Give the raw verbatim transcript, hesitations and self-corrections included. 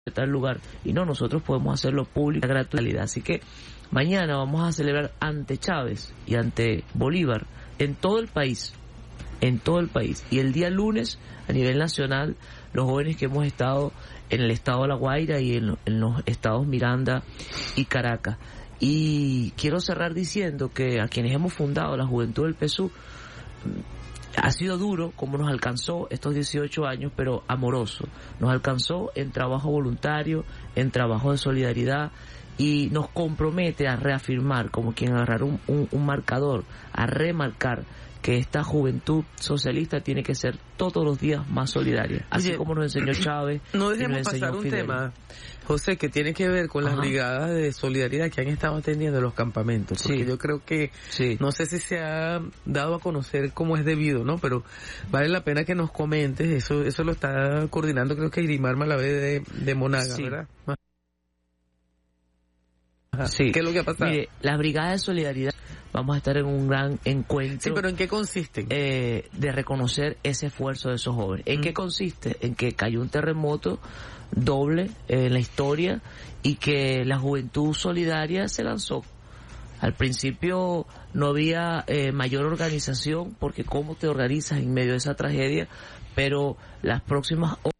de tal lugar, y no, nosotros podemos hacerlo público, gratuidad. Así que mañana vamos a celebrar ante Chávez y ante Bolívar en todo el país, en todo el país. Y el día lunes, a nivel nacional, los jóvenes que hemos estado en el estado de La Guaira y en, en los estados Miranda y Caracas. Y quiero cerrar diciendo que a quienes hemos fundado la Juventud del P S U, ha sido duro como nos alcanzó estos dieciocho años, pero amoroso. Nos alcanzó en trabajo voluntario, en trabajo de solidaridad, y nos compromete a reafirmar, como quien agarrar un, un, un marcador, a remarcar que esta juventud socialista tiene que ser todos los días más solidaria, así Oye, como nos enseñó Chávez. No dejemos nos enseñó pasar un Fidel. tema, José, que tiene que ver con las Ajá. brigadas de solidaridad que han estado atendiendo en los campamentos, porque Sí. yo creo que, Sí. no sé si se ha dado a conocer cómo es debido, ¿no? Pero vale la pena que nos comentes, eso eso lo está coordinando creo que Irimar Malavé de, de Monaga, Sí. ¿verdad? Ajá. Sí. ¿Qué es lo que ha pasado? Mire, las brigadas de solidaridad, vamos a estar en un gran encuentro. Sí, pero ¿en qué consisten? Eh, de reconocer ese esfuerzo de esos jóvenes. ¿En Mm. qué consiste? En que cayó un terremoto doble eh, en la historia y que la juventud solidaria se lanzó. Al principio no había eh, mayor organización, porque cómo te organizas en medio de esa tragedia, pero las próximas horas